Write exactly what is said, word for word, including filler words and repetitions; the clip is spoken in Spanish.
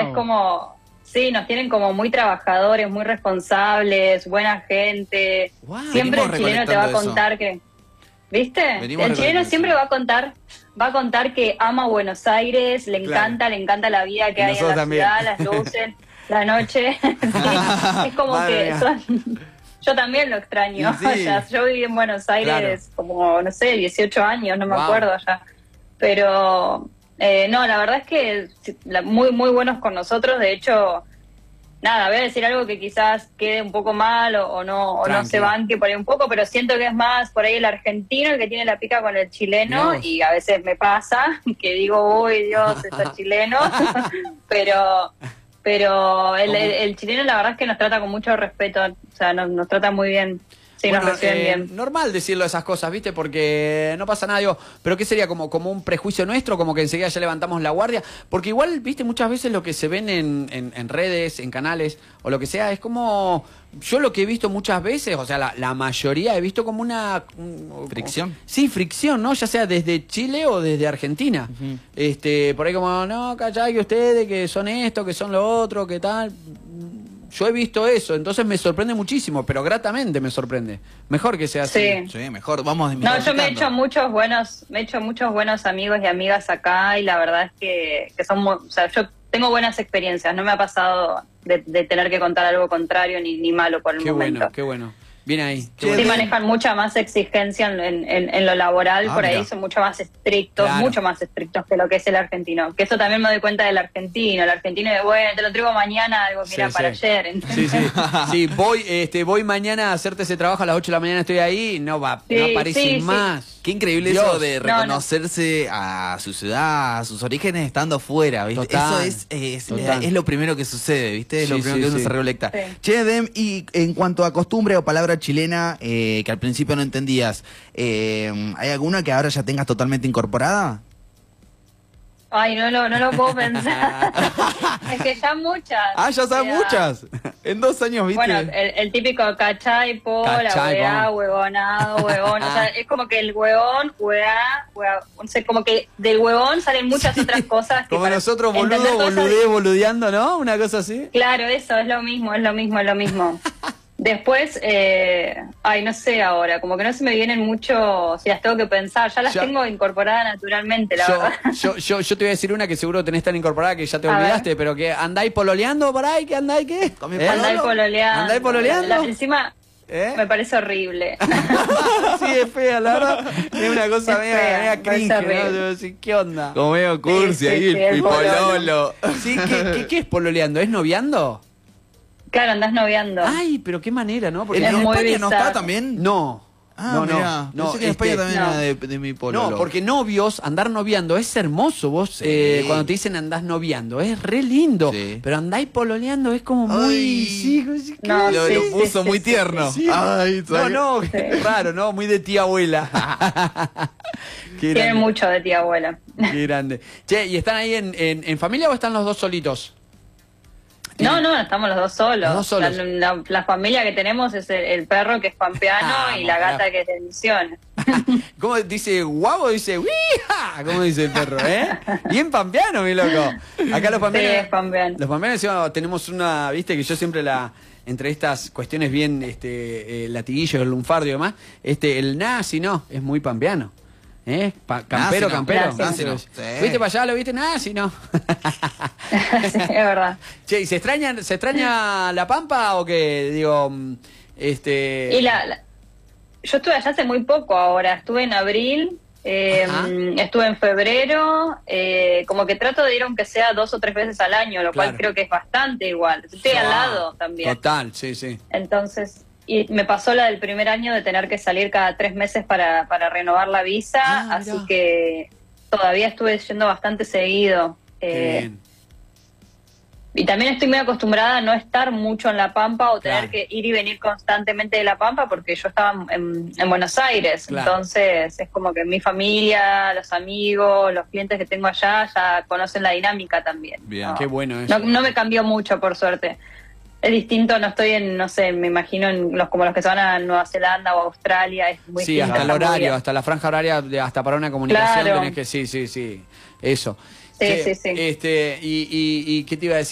es como, sí, nos tienen como muy trabajadores, muy responsables, buena gente. Wow, siempre el chileno te va a contar eso. que, ¿viste? Venimos el chileno siempre eso. va a contar, va a contar que ama Buenos Aires, le encanta, claro. le encanta la vida que y hay en la también. ciudad, las luces, la noche. Sí, es como Madre que mía. son... Yo también lo extraño. Sí. O sea, yo viví en Buenos Aires claro. como, no sé, dieciocho años, no me wow. acuerdo ya. Pero, eh, no, la verdad es que la, muy, muy buenos con nosotros. De hecho, nada, voy a decir algo que quizás quede un poco mal o, o, no, o no se banque por ahí un poco, pero siento que es más por ahí el argentino el que tiene la pica con el chileno. Dios. Y a veces me pasa que digo, uy, Dios, está chileno. pero... Pero el, el, el chileno la verdad es que nos trata con mucho respeto, o sea, nos, nos trata muy bien. Sí, bueno, nos reciben eh, bien. Normal decirlo esas cosas, ¿viste? Porque no pasa nada, digo, pero ¿qué sería? Como, como un prejuicio nuestro, como que enseguida ya levantamos la guardia. Porque igual, ¿viste? Muchas veces lo que se ven en, en, en redes, en canales, o lo que sea, es como... Yo lo que he visto muchas veces, o sea, la, la mayoría he visto como una... Un, ¿Fricción? Como, sí, fricción, ¿no? Ya sea desde Chile o desde Argentina. Uh-huh. este Por ahí como, no, callá que ustedes, que son esto, que son lo otro, que tal... Yo he visto eso, entonces me sorprende muchísimo, pero gratamente me sorprende. Mejor que sea así. Sí, sí mejor, vamos. No, yo me he hecho muchos buenos, me he hecho muchos buenos amigos y amigas acá y la verdad es que, que son, muy, o sea, yo tengo buenas experiencias, no me ha pasado de, de tener que contar algo contrario ni, ni malo por el qué momento. Bueno, qué bueno. Bien ahí. Sí, bueno. manejan mucha más exigencia en, en, en lo laboral, ah, por ahí mira. son mucho más estrictos, claro. mucho más estrictos que lo que es el argentino. Que eso también me doy cuenta del argentino. El argentino es, bueno, te lo traigo mañana, algo que sí, era sí. para ayer. ¿Entendés? Sí, sí. sí voy, este, voy mañana a hacerte ese trabajo, a las ocho de la mañana estoy ahí, no va, sí, no aparece sí, más. Sí. Qué increíble Dios. eso de reconocerse no, no. a su ciudad, a sus orígenes estando fuera, ¿viste? Total, eso es, es, es lo primero que sucede, ¿viste? Es sí, lo primero sí, que uno sí. se recolecta. Sí. Che, Dem, y en cuanto a costumbre o palabra chilena, eh, que al principio no entendías, eh, ¿hay alguna que ahora ya tengas totalmente incorporada? Ay, no lo, no lo puedo pensar. Es que ya muchas. Ah, ya sabes muchas. En dos años, ¿viste? Bueno, el, el típico cachai, pola, weá, huevonado, huevón. O sea, es como que el huevón, weá, weá. O sea, como que del huevón salen muchas otras cosas. Que como para nosotros, boludo, boludé, boludeando, ¿no? Una cosa así. Claro, eso, es lo mismo, es lo mismo, es lo mismo. Después, eh, ay, no sé ahora, como que no se me vienen mucho, si las tengo que pensar, ya las ya, tengo incorporadas naturalmente, la yo, verdad. Yo, yo, yo te voy a decir una que seguro tenés tan incorporada que ya te a olvidaste, ver. Pero que andáis pololeando por ahí, que andáis, ¿qué? ¿Eh? Andáis pololeando. ¿Andáis pololeando? La, la, encima... ¿Eh? Me parece horrible. Sí, es fea, la verdad. Es una cosa media, media cringe, ¿no? Sí, ¿qué onda? Como medio cursi sí, ahí, sí, el, sí, el pololo. Sí, ¿qué, qué, ¿qué es pololeando? ¿Es noviando? Claro, andás noviando. Ay, pero qué manera, ¿no? Porque ¿En España bizarro. no está también? No. Ah, no, mirá, no, pensé que en España este, también no. era de, de mi pololo. No, porque novios, andar noviando es hermoso. Vos, sí. eh, cuando te dicen andás noviando, es re lindo. Sí. Pero andáis pololeando es como muy... Ay, sí, no, lo, sí, lo sí, puso sí, muy sí, tierno. Sí. Ay, no, no, sí. raro, ¿no? Muy de tía abuela. Tiene mucho de tía abuela. Qué grande. Che, ¿y están ahí en, en, en familia o están los dos solitos? No, no, estamos los dos solos. Los dos solos. La, la, la familia que tenemos es el, el perro que es pampeano ah, y la gata que es de Misiones. ¿Cómo dice guau o dice ¡wija! ¿Cómo dice el perro, eh? Bien pampeano, mi loco. Acá los pampeanos. Sí, es pampeano. Los pampeanos encima tenemos una, viste que yo siempre la entre estas cuestiones bien este eh, latiguillos, el lunfardo y demás, este el nazi no, es muy pampeano. ¿Eh? Pa campero, nazi, campero. No. Nazi, no. Sí. ¿Viste para allá? ¿Lo viste? Nazi, no. Sí, es verdad. Che, ¿y se extraña, se extraña la Pampa o qué? Digo, este... Y la, la... Yo estuve allá hace muy poco ahora. Estuve en abril, eh, estuve en febrero. Eh, como que trato de ir aunque sea dos o tres veces al año, lo claro. cual creo que es bastante igual. Estoy oh, al lado también. Total, sí, sí. Entonces... Y me pasó la del primer año de tener que salir cada tres meses para, para renovar la visa, ah, así que todavía estuve yendo bastante seguido. Eh, y también estoy muy acostumbrada a no estar mucho en La Pampa o tener claro. que ir y venir constantemente de La Pampa porque yo estaba en, en Buenos Aires. Claro. Entonces es como que mi familia, los amigos, los clientes que tengo allá ya conocen la dinámica también. Bien, ¿no? Qué bueno eso. No, no me cambió mucho, por suerte. Es distinto, no estoy en, no sé, me imagino en los como los que se van a Nueva Zelanda o Australia, es muy sí, distinto. hasta el horario, hasta la franja horaria, de, hasta para una comunicación claro. tenés que, sí, sí, sí, eso. Sí, che, sí, sí. Este, y, y, y, ¿qué te iba a decir?